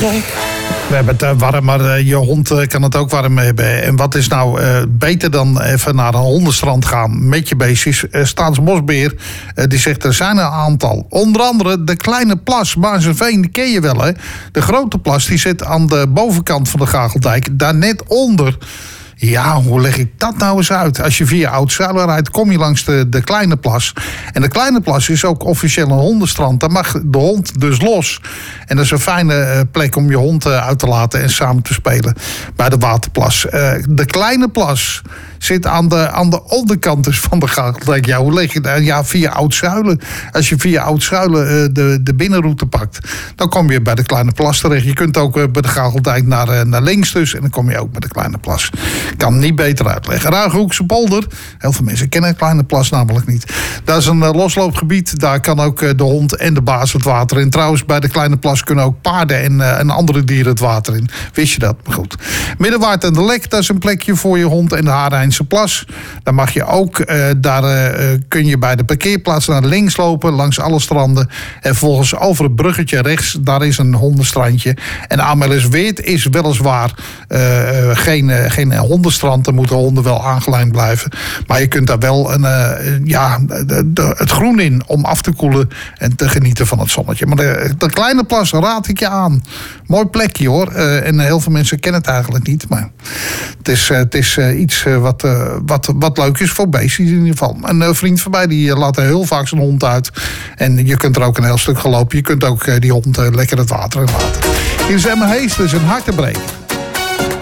We hebben het warm, maar je hond kan het ook warm hebben. En wat is nou beter dan even naar een hondenstrand gaan met je beestjes? Staatsbosbeheer die zegt er zijn een aantal. Onder andere de kleine plas, Maarsenveen, die ken je wel, hè? De grote plas die zit aan de bovenkant van de Gageldijk, daar net onder. Ja, hoe leg ik dat nou eens uit? Als je via Oud-Zuilen rijdt, kom je langs de kleine plas. En de kleine plas is ook officieel een hondenstrand. Daar mag de hond dus los. En dat is een fijne plek om je hond uit te laten en samen te spelen bij de waterplas. De kleine plas zit aan de onderkant dus van de Gageldijk. Ja, hoe leg je dat? Ja, via Oud-Zuilen. Als je via Oud-Zuilen de binnenroute pakt, dan kom je bij de kleine plas terecht. Je kunt ook bij de Gageldijk naar links dus. En dan kom je ook bij de kleine plas. Kan niet beter uitleggen. Ruigehoekse polder. Heel veel mensen kennen de kleine plas namelijk niet. Dat is een losloopgebied. Daar kan ook de hond en de baas het water in. Trouwens, bij de kleine plas kunnen ook paarden en andere dieren het water in. Wist je dat? Maar goed. Middenwaard en de Lek, dat is een plekje voor je hond. En de Harijnse plas. Daar mag je ook. Daar kun je bij de parkeerplaats naar links lopen. Langs alle stranden. En vervolgens over het bruggetje rechts. Daar is een hondenstrandje. En Amelisweert is weliswaar geen hondenstrand. Daar moeten honden wel aangelijnd blijven. Maar je kunt daar wel het groen in om af te koelen en te genieten van het zonnetje. Maar de kleine plas raad ik je aan. Mooi plekje hoor. En heel veel mensen kennen het eigenlijk niet. Maar het is iets wat leuk is voor beestjes in ieder geval. Een vriend van mij die laat er heel vaak zijn hond uit. En je kunt er ook een heel stuk gelopen. Je kunt ook die hond lekker het water in laten. Hier is Emma Hees, dus een hartebreker.